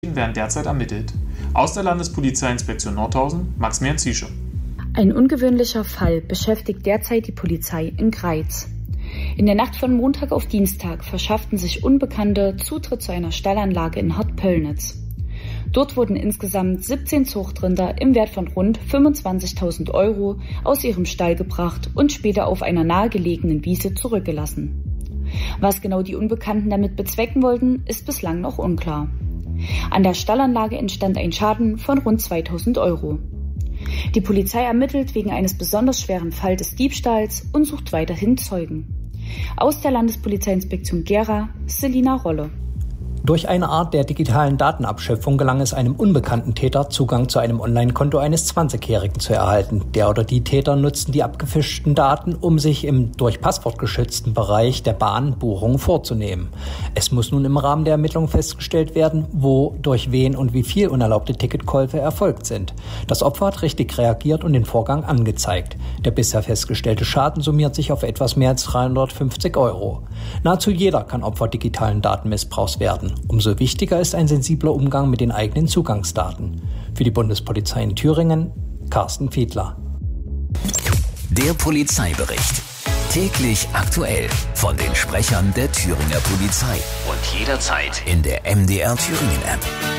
werden derzeit ermittelt. Aus der Landespolizeiinspektion Nordhausen, Maximilian Ziesche. Ein ungewöhnlicher Fall beschäftigt derzeit die Polizei in Greiz. In der Nacht von Montag auf Dienstag verschafften sich Unbekannte Zutritt zu einer Stallanlage in Hartpöllnitz. Dort wurden insgesamt 17 Zuchtrinder im Wert von rund 25.000 € aus ihrem Stall gebracht und später auf einer nahegelegenen Wiese zurückgelassen. Was genau die Unbekannten damit bezwecken wollten, ist bislang noch unklar. An der Stallanlage entstand ein Schaden von rund 2.000 €. Die Polizei ermittelt wegen eines besonders schweren Falls des Diebstahls und sucht weiterhin Zeugen. Aus der Landespolizeiinspektion Gera, Selina Rolle. Durch eine Art der digitalen Datenabschöpfung gelang es einem unbekannten Täter, Zugang zu einem Online-Konto eines 20-Jährigen zu erhalten. Der oder die Täter nutzten die abgefischten Daten, um sich im durch Passwort geschützten Bereich der Bahn Buchungen vorzunehmen. Es muss nun im Rahmen der Ermittlungen festgestellt werden, wo, durch wen und wie viel unerlaubte Ticketkäufe erfolgt sind. Das Opfer hat richtig reagiert und den Vorgang angezeigt. Der bisher festgestellte Schaden summiert sich auf etwas mehr als 350 €. Nahezu jeder kann Opfer digitalen Datenmissbrauchs werden. Umso wichtiger ist ein sensibler Umgang mit den eigenen Zugangsdaten. Für die Bundespolizei in Thüringen, Carsten Fiedler. Der Polizeibericht. Täglich aktuell von den Sprechern der Thüringer Polizei. Und jederzeit in der MDR Thüringen App.